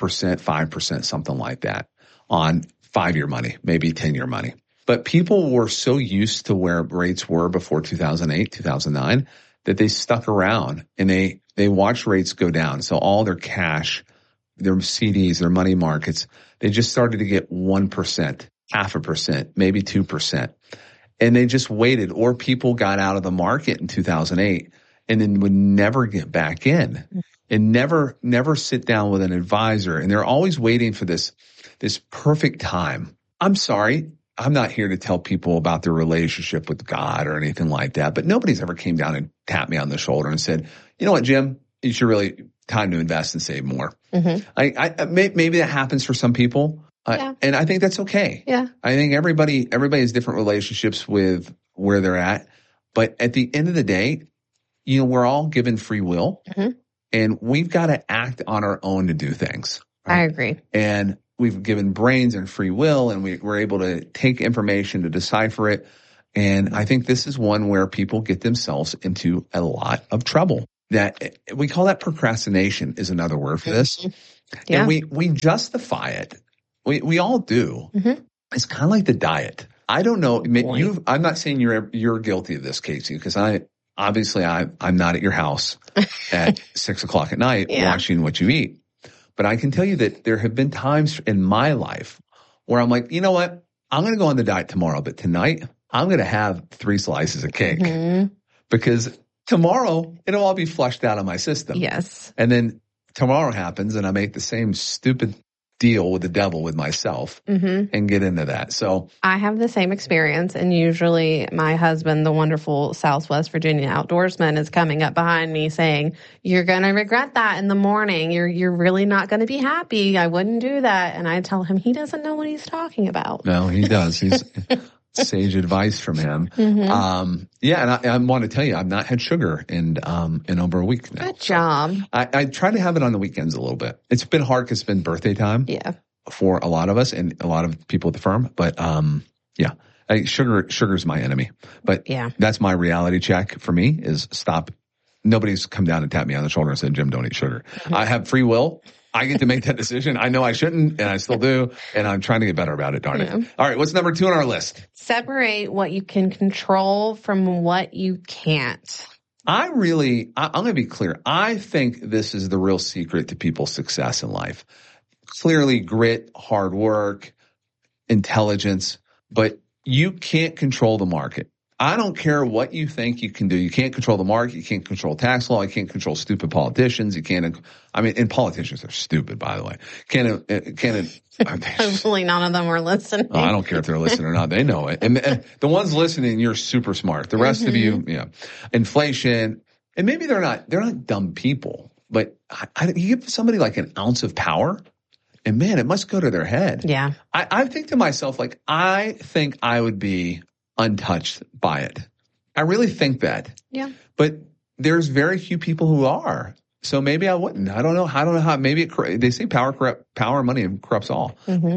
5%, something like that on 5-year money, maybe 10-year money. But people were so used to where rates were before 2008, 2009, that they stuck around and they watched rates go down. So all their cash, their CDs, their money markets, they just started to get 1%, 0.5%, maybe 2%. And they just waited, or people got out of the market in 2008 and then would never get back in and never sit down with an advisor. And they're always waiting for this perfect time. I'm sorry, I'm not here to tell people about their relationship with God or anything like that, but nobody's ever came down and tapped me on the shoulder and said, you know what, Jim, you should really time to invest and save more. Mm-hmm. Maybe that happens for some people. Yeah. And I think that's okay. Yeah. I think everybody has different relationships with where they're at. But at the end of the day, we're all given free will, and we've got to act on our own to do things. Right? I agree. And we've given brains and free will, and we're able to take information to decipher it. And I think this is one where people get themselves into a lot of trouble. That we call that procrastination is another word for this. Yeah. And we justify it. We all do. It's kind of like the diet. I don't know. I'm not saying you're guilty of this, Casey, because I'm not at your house at 6:00 at night watching what you eat. But I can tell you that there have been times in my life where I'm like, you know what? I'm going to go on the diet tomorrow, but tonight I'm going to have 3 slices of cake because tomorrow it'll all be flushed out of my system. Yes. And then tomorrow happens and I make the same stupid deal with the devil with myself and get into that. So I have the same experience, and usually my husband, the wonderful Southwest Virginia outdoorsman, is coming up behind me saying, "You're going to regret that in the morning. You're really not going to be happy. I wouldn't do that." And I tell him he doesn't know what he's talking about. No, he does. He's sage advice from him. And I want to tell you, I've not had sugar in over a week now. Good job. I try to have it on the weekends a little bit. It's been hard because it's been birthday time. Yeah. For a lot of us and a lot of people at the firm. But, sugar's my enemy. But that's my reality check for me is stop. Nobody's come down and tapped me on the shoulder and said, "Jim, don't eat sugar." I have free will. I get to make that decision. I know I shouldn't, and I still do, and I'm trying to get better about it, darn it. All right, what's number 2 on our list? Separate what you can control from what you can't. I'm going to be clear. I think this is the real secret to people's success in life. Clearly grit, hard work, intelligence, but you can't control the market. I don't care what you think you can do. You can't control the market. You can't control tax law. You can't control stupid politicians. And politicians are stupid, by the way. Hopefully none of them are listening. I don't care if they're listening or not. They know it. And the ones listening, you're super smart. The rest of you, inflation. And maybe they're not dumb people, but you give somebody like an ounce of power and man, it must go to their head. Yeah. I think to myself, I think I would be untouched by it. I really think that. Yeah. But there's very few people who are. So maybe I wouldn't. I don't know how. Maybe they say power and money corrupts all.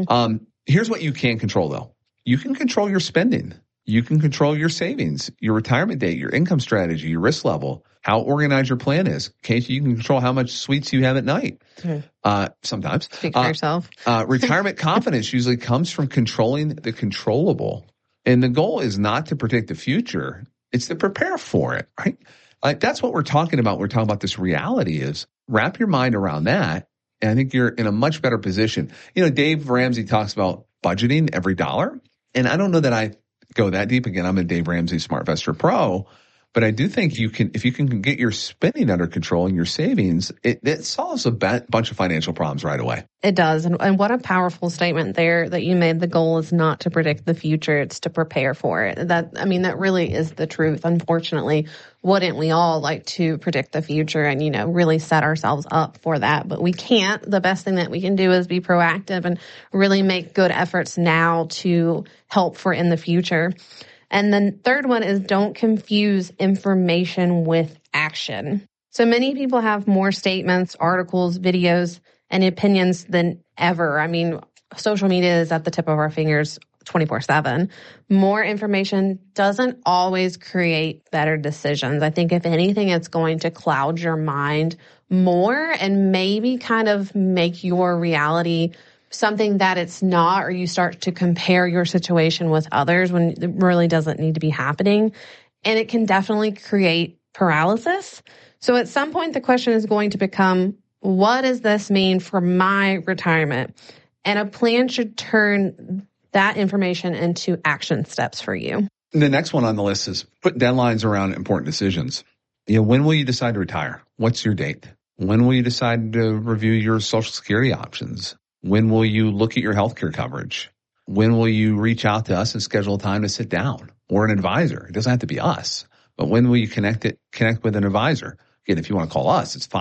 Here's what you can control, though. You can control your spending. You can control your savings, your retirement date, your income strategy, your risk level, how organized your plan is. Casey, you can control how much sweets you have at night. Sometimes. Speak for yourself. Retirement confidence usually comes from controlling the controllable. And the goal is not to predict the future. It's to prepare for it, right? That's what we're talking about. We're talking about this reality is wrap your mind around that. And I think you're in a much better position. Dave Ramsey talks about budgeting every dollar. And I don't know that I go that deep. Again, I'm a Dave Ramsey SmartVestor Pro. But I do think if you can get your spending under control and your savings, it solves a bunch of financial problems right away. It does. And what a powerful statement there that you made. The goal is not to predict the future. It's to prepare for it. That really is the truth. Unfortunately, wouldn't we all like to predict the future and, really set ourselves up for that? But we can't. The best thing that we can do is be proactive and really make good efforts now to help for in the future. And then third one is don't confuse information with action. So many people have more statements, articles, videos, and opinions than ever. Social media is at the tip of our fingers 24/7. More information doesn't always create better decisions. I think if anything, it's going to cloud your mind more and maybe kind of make your reality something that it's not, or you start to compare your situation with others when it really doesn't need to be happening. And it can definitely create paralysis. So at some point, the question is going to become, what does this mean for my retirement? And a plan should turn that information into action steps for you. The next one on the list is put deadlines around important decisions. When will you decide to retire? What's your date? When will you decide to review your Social Security options? When will you look at your healthcare coverage? When will you reach out to us and schedule time to sit down or an advisor? It doesn't have to be us, but when will you connect with an advisor? Again, if you want to call us, it's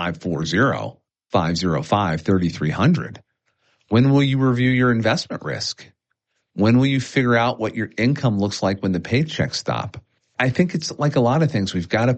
540-505-3300. When will you review your investment risk? When will you figure out what your income looks like when the paychecks stop? I think it's like a lot of things. We've got to put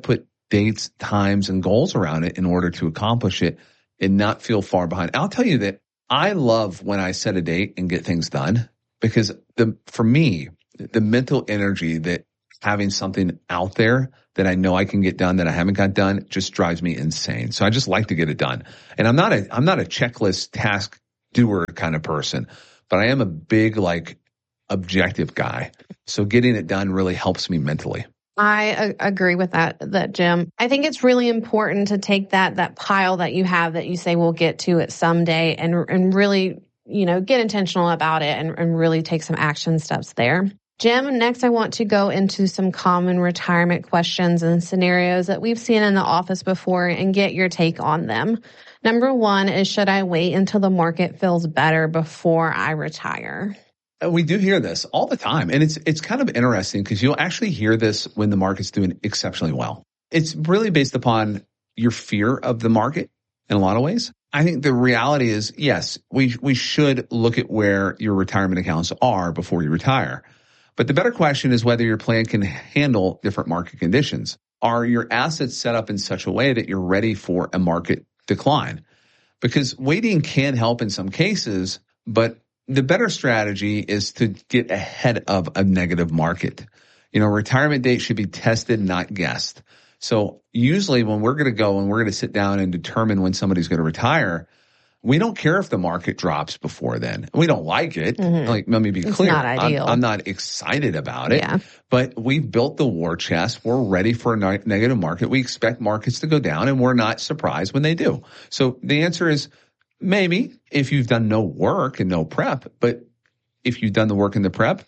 dates, times, and goals around it in order to accomplish it and not feel far behind. I'll tell you that I love when I set a date and get things done, because for me, the mental energy that having something out there that I know I can get done that I haven't got done just drives me insane. So I just like to get it done. And I'm not a checklist task doer kind of person, but I am a big, objective guy. So getting it done really helps me mentally. I agree with that, Jim. I think it's really important to take that pile that you have that you say we'll get to it someday and really, get intentional about it and really take some action steps there. Jim, next I want to go into some common retirement questions and scenarios that we've seen in the office before and get your take on them. Number one is, should I wait until the market feels better before I retire? We do hear this all the time. And it's kind of interesting because you'll actually hear this when the market's doing exceptionally well. It's really based upon your fear of the market in a lot of ways. I think the reality is, yes, we should look at where your retirement accounts are before you retire. But the better question is whether your plan can handle different market conditions. Are your assets set up in such a way that you're ready for a market decline? Because waiting can help in some cases, but the better strategy is to get ahead of a negative market. Retirement date should be tested, not guessed. So usually when we're going to go and we're going to sit down and determine when somebody's going to retire, we don't care if the market drops before then. We don't like it. Let me be clear. It's not ideal. I'm not excited about it. Yeah. But we've built the war chest. We're ready for a negative market. We expect markets to go down, and we're not surprised when they do. So the answer is maybe if you've done no work and no prep. But if you've done the work and the prep,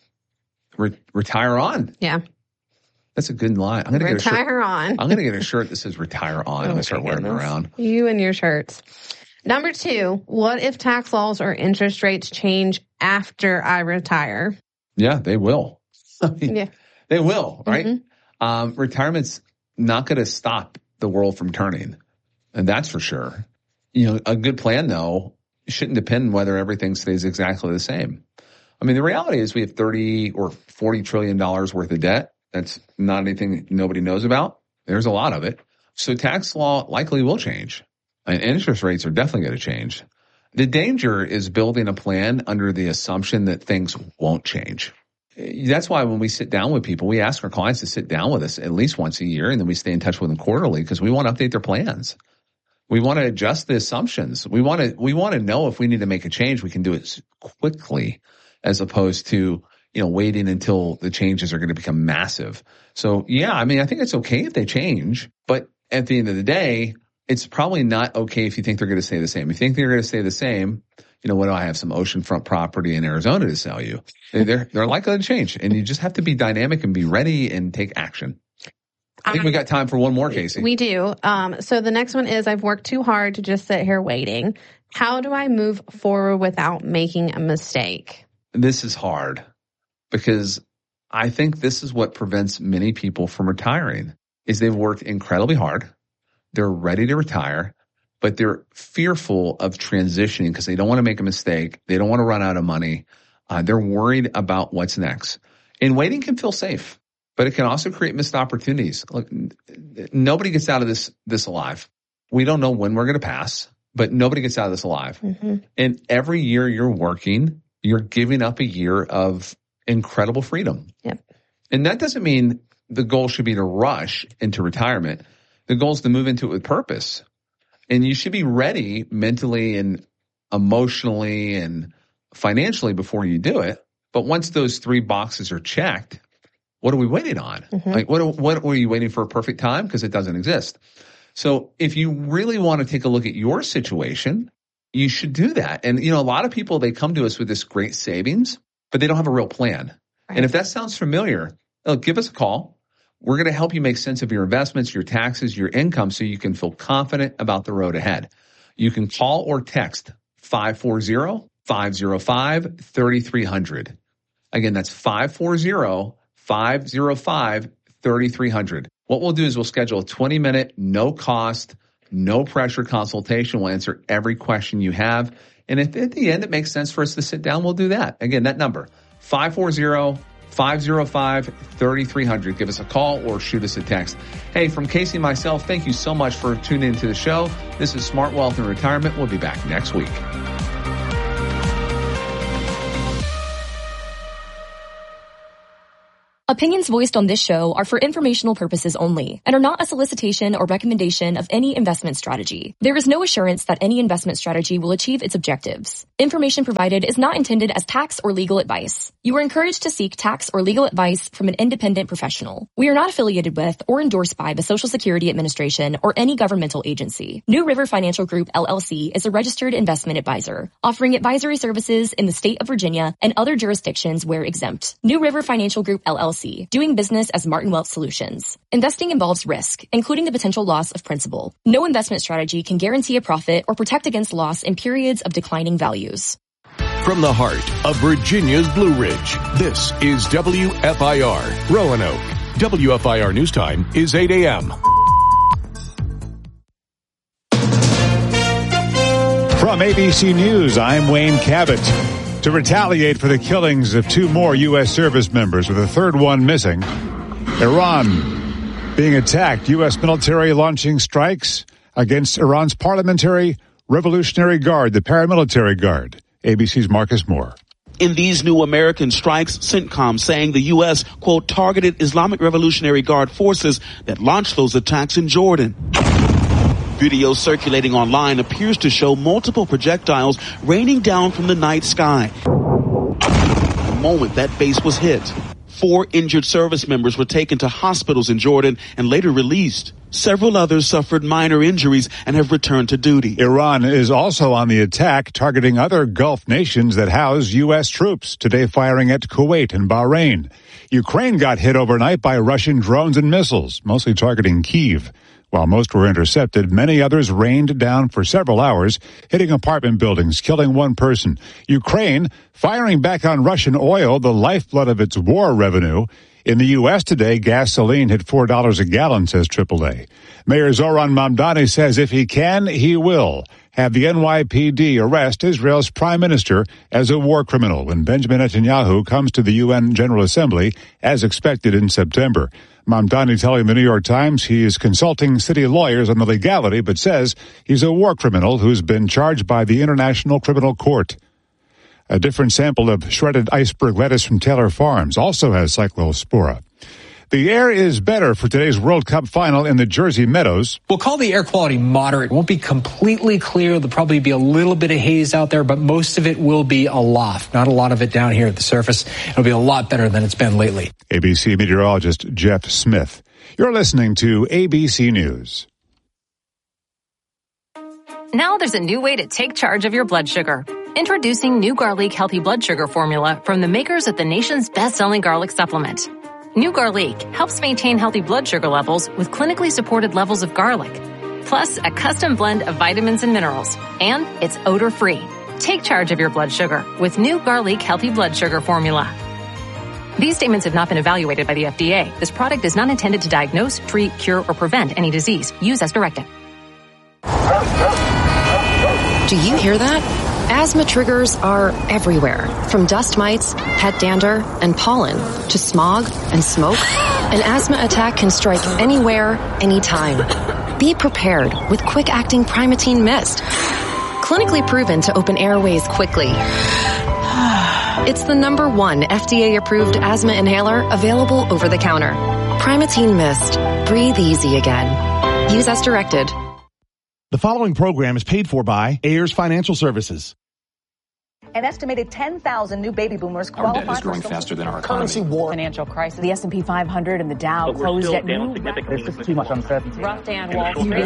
retire on. Yeah. That's a good line. I'm going to retire on. I'm going to get a shirt that says retire on. I'm going to start wearing it around. You and your shirts. Number two, what if tax laws or interest rates change after I retire? Yeah, they will. Yeah. They will, right? Retirement's not going to stop the world from turning. And that's for sure. A good plan, though, shouldn't depend on whether everything stays exactly the same. I mean, the reality is we have $30 or $40 trillion worth of debt. That's not anything nobody knows about. There's a lot of it. So tax law likely will change. And interest rates are definitely going to change. The danger is building a plan under the assumption that things won't change. That's why when we sit down with people, we ask our clients to sit down with us at least once a year, and then we stay in touch with them quarterly because we want to update their plans. We want to adjust the assumptions. We want to know if we need to make a change, we can do it quickly as opposed to, waiting until the changes are going to become massive. So yeah, I think it's okay if they change, but at the end of the day, it's probably not okay if you think they're going to stay the same. If you think they're going to stay the same, what do I have? Some oceanfront property in Arizona to sell you. They're likely to change, and you just have to be dynamic and be ready and take action. I think we got time for one more, Casey. We do. So the next one is, I've worked too hard to just sit here waiting. How do I move forward without making a mistake? This is hard because I think this is what prevents many people from retiring is they've worked incredibly hard. They're ready to retire, but they're fearful of transitioning because they don't want to make a mistake. They don't want to run out of money. They're worried about what's next. And waiting can feel safe, but it can also create missed opportunities. Look, nobody gets out of this alive. We don't know when we're going to pass, but nobody gets out of this alive. And every year you're working, you're giving up a year of incredible freedom. Yep. And that doesn't mean the goal should be to rush into retirement. The goal is to move into it with purpose. And you should be ready mentally and emotionally and financially before you do it. But once those three boxes are checked, what are we waiting on? What were you waiting for a perfect time? Because it doesn't exist. So if you really want to take a look at your situation, you should do that. And, a lot of people, they come to us with this great savings, but they don't have a real plan. Right. And if that sounds familiar, give us a call. We're going to help you make sense of your investments, your taxes, your income so you can feel confident about the road ahead. You can call or text 540-505-3300. Again, that's 540-505-3300. What we'll do is we'll schedule a 20-minute, no cost, no pressure consultation. We'll answer every question you have. And if at the end it makes sense for us to sit down, we'll do that. Again, that number, 540-505-3300. 505-3300. Give us a call or shoot us a text. Hey, from Casey and myself, thank you so much for tuning into the show. This is Smart Wealth and Retirement. We'll be back next week. Opinions voiced on this show are for informational purposes only and are not a solicitation or recommendation of any investment strategy. There is no assurance that any investment strategy will achieve its objectives. Information provided is not intended as tax or legal advice. You are encouraged to seek tax or legal advice from an independent professional. We are not affiliated with or endorsed by the Social Security Administration or any governmental agency. New River Financial Group, LLC is a registered investment advisor, offering advisory services in the state of Virginia and other jurisdictions where exempt. New River Financial Group, LLC, doing business as Martin Wealth Solutions. Investing involves risk, including the potential loss of principal. No investment strategy can guarantee a profit or protect against loss in periods of declining values. From the heart of Virginia's Blue Ridge, this is WFIR, Roanoke. WFIR News Time is 8 a.m. From ABC News, I'm Wayne Cabot. To retaliate for the killings of 2 more U.S. service members, with a third one missing, Iran being attacked, U.S. military launching strikes against Iran's Parliamentary Revolutionary Guard, the paramilitary guard. ABC's Marcus Moore. In these new American strikes, CENTCOM saying the U.S., quote, targeted Islamic Revolutionary Guard forces that launched those attacks in Jordan. Video circulating online appears to show multiple projectiles raining down from the night sky. The moment that base was hit, 4 injured service members were taken to hospitals in Jordan and later released. Several others suffered minor injuries and have returned to duty. Iran is also on the attack, targeting other Gulf nations that house U.S. troops, today firing at Kuwait and Bahrain. Ukraine got hit overnight by Russian drones and missiles, mostly targeting Kyiv. While most were intercepted, many others rained down for several hours, hitting apartment buildings, killing 1 person. Ukraine firing back on Russian oil, the lifeblood of its war revenue. In the U.S. today, gasoline hit $4 a gallon, says AAA. Mayor Zoran Mamdani says if he can, he will have the NYPD arrest Israel's prime minister as a war criminal when Benjamin Netanyahu comes to the UN General Assembly, as expected in September. Mamdani telling the New York Times he is consulting city lawyers on the legality, but says he's a war criminal who's been charged by the International Criminal Court. A different sample of shredded iceberg lettuce from Taylor Farms also has cyclospora. The air is better for today's World Cup final in the Jersey Meadows. We'll call the air quality moderate. It won't be completely clear. There'll probably be a little bit of haze out there, but most of it will be aloft. Not a lot of it down here at the surface. It'll be a lot better than it's been lately. ABC meteorologist Jeff Smith. You're listening to ABC News. Now there's a new way to take charge of your blood sugar. Introducing new Garlic Healthy Blood Sugar Formula from the makers of the nation's best-selling garlic supplement. New Garlic helps maintain healthy blood sugar levels with clinically supported levels of garlic, plus a custom blend of vitamins and minerals, and it's odor-free. Take charge of your blood sugar with New Garlic Healthy Blood Sugar Formula. These statements have not been evaluated by the FDA. This product is not intended to diagnose, treat, cure, or prevent any disease. Use as directed. Do you hear that? Asthma triggers are everywhere, from dust mites, pet dander, and pollen, to smog and smoke. An asthma attack can strike anywhere, anytime. Be prepared with quick-acting Primatene Mist. Clinically proven to open airways quickly. It's the #1 FDA-approved asthma inhaler available over the counter. Primatene Mist. Breathe easy again. Use as directed. The following program is paid for by Ayers Financial Services. An estimated 10,000 new baby boomers qualify. Our debt is growing faster than our currency war, financial crisis. The S&P 500 and the Dow closed at new. There's just too much uncertainty. Rough day on Wall Street.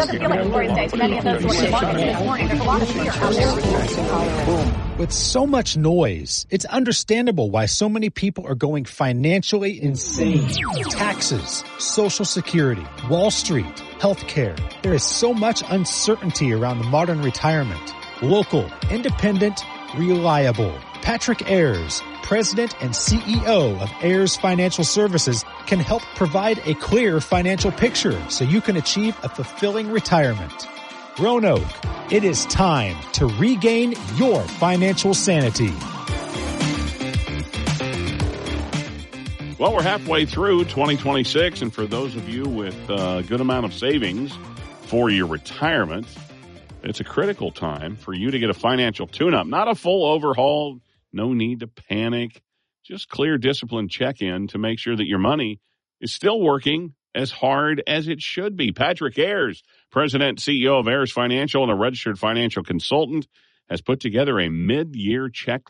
With so much noise, it's understandable why so many people are going financially insane. Taxes, Social Security, Wall Street, healthcare. There is so much uncertainty around the modern retirement. Local, independent, reliable. Patrick Ayers, President and CEO of Ayers Financial Services, can help provide a clear financial picture so you can achieve a fulfilling retirement. Roanoke, it is time to regain your financial sanity. Well, we're halfway through 2026, and for those of you with a good amount of savings for your retirement, it's a critical time for you to get a financial tune-up. Not a full overhaul, no need to panic, just clear, disciplined check-in to make sure that your money is still working as hard as it should be. Patrick Ayers, President and CEO of Ayers Financial and a registered financial consultant, has put together a mid-year checklist